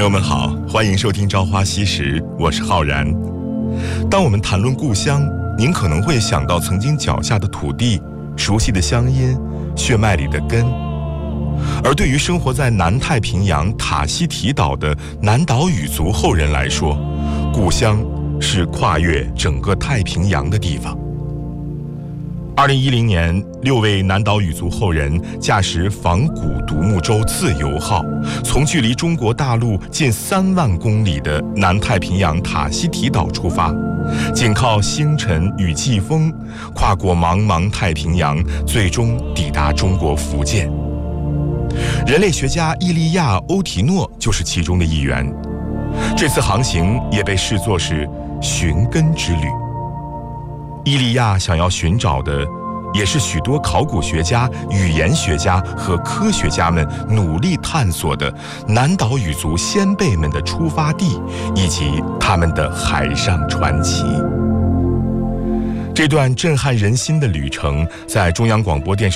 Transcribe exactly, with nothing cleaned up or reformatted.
友们好，欢迎收听《朝花夕拾》，我是浩然。当我们谈论故乡，您可能会想到曾经脚下的土地、熟悉的乡音、血脉里的根。而对于生活在南太平洋塔希提岛的南岛语族后人来说，故乡是跨越整个太平洋的地方。二零一零年，六位南岛语族后人驾驶仿古独木舟自由号，从距离中国大陆近三万公里的南太平洋塔希提岛出发，紧靠星辰与季风，跨过茫茫太平洋，最终抵达中国福建。人类学家伊利亚·欧提诺就是其中的一员。这次航行也被视作是寻根之旅。伊利亚想要寻找的，也是许多考古学家、语言学家和科学家们努力探索的南岛语族先辈们的出发地，以及他们的海上传奇。这段震撼人心的旅程，在中央广播电视